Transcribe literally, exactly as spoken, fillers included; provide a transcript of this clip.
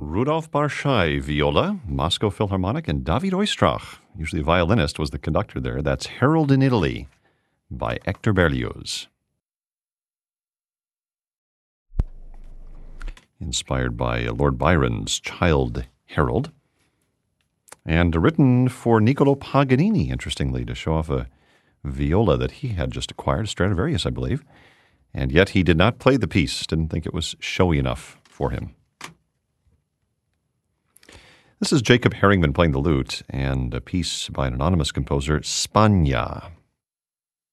Rudolf Barschai, viola, Moscow Philharmonic, and David Oistrakh, usually a violinist, was the conductor there. That's Harold in Italy by Hector Berlioz. Inspired by Lord Byron's Childe Harold. And written for Niccolò Paganini, interestingly, to show off a viola that he had just acquired, Stradivarius, I believe. And yet he did not play the piece, didn't think it was showy enough for him. This is Jacob Herringman playing the lute, and a piece by an anonymous composer, Spagna.